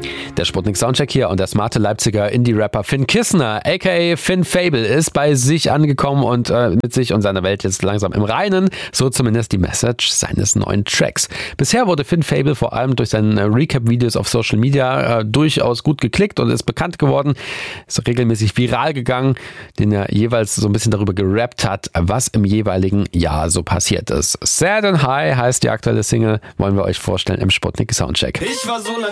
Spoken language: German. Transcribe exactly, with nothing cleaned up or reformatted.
Der Sputnik Soundcheck hier und der smarte Leipziger Indie-Rapper Finn Kissner, aka Finn Fable, ist bei sich angekommen und äh, mit sich und seiner Welt jetzt langsam im Reinen. So zumindest die Message seines neuen Tracks. Bisher wurde Finn Fable vor allem durch seine Recap-Videos auf Social Media äh, durchaus gut geklickt und ist bekannt geworden. Ist regelmäßig viral gegangen, den er jeweils so ein bisschen darüber gerappt hat, was im jeweiligen Jahr so passiert ist. Sad and High heißt die aktuelle Single, wollen wir euch vorstellen im Sputnik Soundcheck. Ich war so